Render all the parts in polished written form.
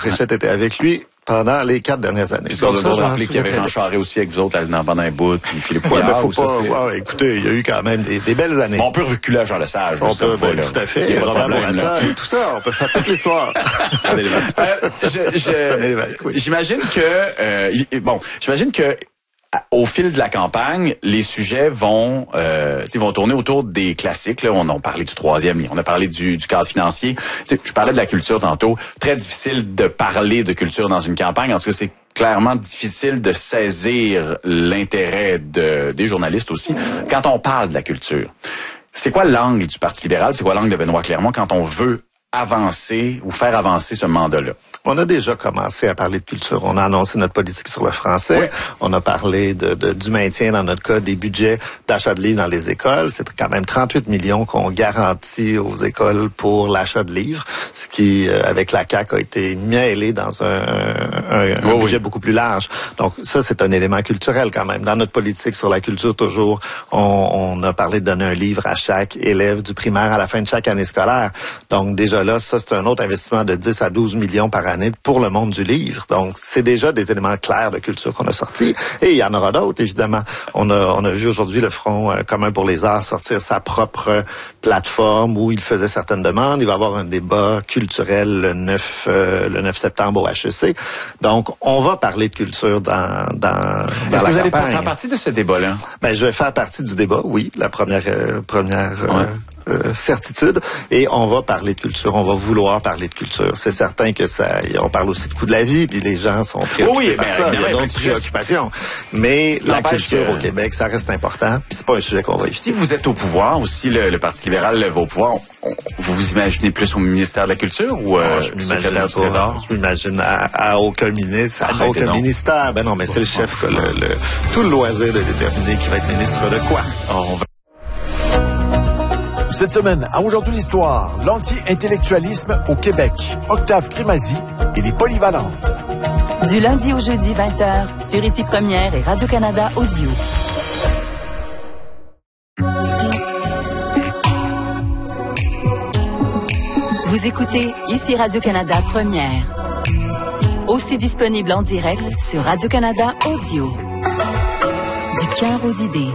Fréchette était avec lui pendant les 4 dernières années. Puisqu'on doit rappeler qu'il y avait Jean Charest aussi avec vous autres pendant un bout, puis Philippe Couillard. Écoutez, il y a eu quand même des belles années. On peut reculer à Jean Lesage. On peut, tout à fait. Il y a pas de problème à ça. Tout ça, on peut faire toute l'histoire. J'imagine que au fil de la campagne, les sujets vont tourner autour des classiques. Là, on a parlé du troisième lien, on a parlé du cadre financier. Je parlais de la culture tantôt. Très difficile de parler de culture dans une campagne. En tout cas, c'est clairement difficile de saisir l'intérêt des journalistes aussi quand on parle de la culture. C'est quoi l'angle du Parti libéral? C'est quoi l'angle de Benoît Clermont quand on veut avancer ou faire avancer ce mandat-là? On a déjà commencé à parler de culture. On a annoncé notre politique sur le français. Oui. On a parlé du maintien, dans notre cas, des budgets d'achat de livres dans les écoles. C'est quand même 38 millions qu'on garantit aux écoles pour l'achat de livres, ce qui, avec la CAQ, a été mêlé dans un budget beaucoup plus large. Donc ça, c'est un élément culturel quand même. Dans notre politique sur la culture, toujours, on a parlé de donner un livre à chaque élève du primaire à la fin de chaque année scolaire. Donc déjà là, ça, c'est un autre investissement de 10 à 12 millions par année pour le monde du livre. Donc, c'est déjà des éléments clairs de culture qu'on a sortis. Et il y en aura d'autres, évidemment. On a vu aujourd'hui le Front commun pour les arts sortir sa propre plateforme où il faisait certaines demandes. Il va y avoir un débat culturel le 9 septembre au HEC. Donc, on va parler de culture dans la campagne. Est-ce que vous allez faire partie de ce débat-là? Ben, je vais faire partie du débat, oui. La première certitude, et on va parler de culture, on va vouloir parler de culture. C'est certain que on parle aussi de coût de la vie, puis les gens sont préoccupés par ça. Il y a d'autres préoccupations. Mais la culture au Québec, ça reste important, puis c'est pas un sujet qu'on va éviter. Si vous êtes au pouvoir, ou si le Parti libéral va au pouvoir, vous vous imaginez plus au ministère de la Culture ou secrétaire du Trésor? Je m'imagine à aucun ministre, à aucun ministère. Ben non, mais c'est le chef qui a tout le loisir de déterminer qui va être ministre de quoi. Cette semaine, à Aujourd'hui l'Histoire, l'anti-intellectualisme au Québec, Octave Crémazie et les Polyvalentes. Du lundi au jeudi 20h, sur Ici Première et Radio-Canada Audio. Vous écoutez Ici Radio-Canada Première. Aussi disponible en direct sur Radio-Canada Audio. Du cœur aux idées.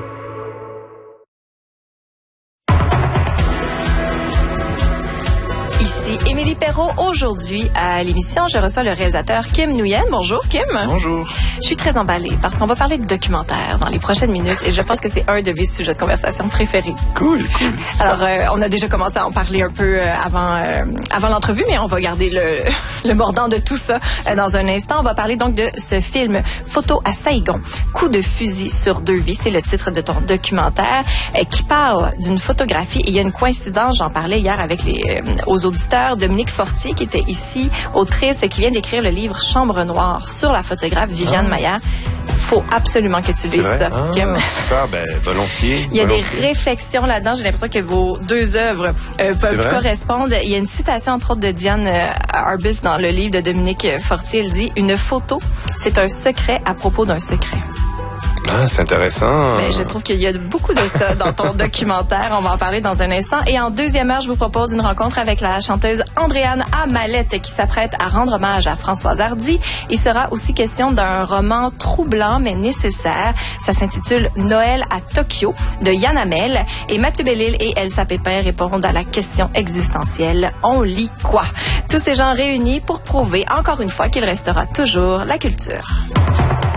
Ici Émilie Perrault. Aujourd'hui, à l'émission, je reçois le réalisateur Kim Nguyen. Bonjour, Kim. Bonjour. Je suis très emballée parce qu'on va parler de documentaire dans les prochaines minutes et je pense que c'est un de mes sujets de conversation préférés. Cool. Alors, on a déjà commencé à en parler un peu avant l'entrevue, mais on va garder le mordant de tout ça dans un instant. On va parler donc de ce film Photo à Saïgon, Coup de fusil sur 2 vies. C'est le titre de ton documentaire qui parle d'une photographie. Et il y a une coïncidence, j'en parlais hier avec aux auditeurs, Dominique Fortier qui était ici, autrice et qui vient d'écrire le livre Chambre noire sur la photographe Viviane Maillard. Faut absolument que tu lises ça, Kim. Super, volontiers. Il y a des réflexions là-dedans. J'ai l'impression que vos 2 œuvres peuvent correspondre. Il y a une citation, entre autres, de Diane Arbus dans le livre de Dominique Fortier. Elle dit « Une photo, c'est un secret à propos d'un secret ». Ah, c'est intéressant. Je trouve qu'il y a beaucoup de ça dans ton documentaire. On va en parler dans un instant. Et en deuxième heure, je vous propose une rencontre avec la chanteuse Andréane Amalette qui s'apprête à rendre hommage à Françoise Hardy. Il sera aussi question d'un roman troublant mais nécessaire. Ça s'intitule Noël à Tokyo de Yann Hamel. Et Mathieu Bellil et Elsa Pépin répondent à la question existentielle. On lit quoi? Tous ces gens réunis pour prouver encore une fois qu'il restera toujours la culture.